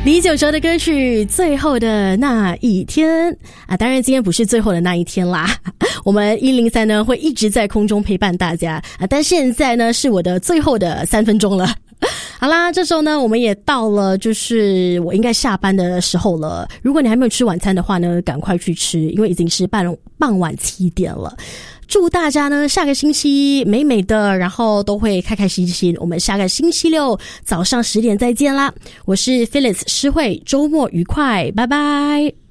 李玖哲的歌曲《最后的那一天》啊，当然今天不是最后的那一天啦，我们103呢会一直在空中陪伴大家啊，但现在呢是我的最后的3分钟了。好啦，这时候呢我们也到了就是我应该下班的时候了，如果你还没有吃晚餐的话呢，赶快去吃，因为已经是傍晚7点了。祝大家呢下个星期美美的，然后都会开开心心，我们下个星期六早上10点再见啦。我是 Phyllis 诗慧，周末愉快，拜拜。